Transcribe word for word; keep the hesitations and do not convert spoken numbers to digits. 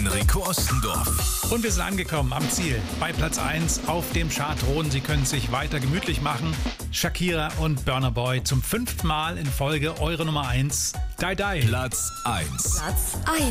Enrico Ostendorf. Und wir sind angekommen am Ziel. Bei Platz eins auf dem Chartthron. Sie können es sich weiter gemütlich machen. Shakira und Burna Boy zum fünften Mal in Folge eure Nummer eins. Die Die. Platz eins. Platz eins.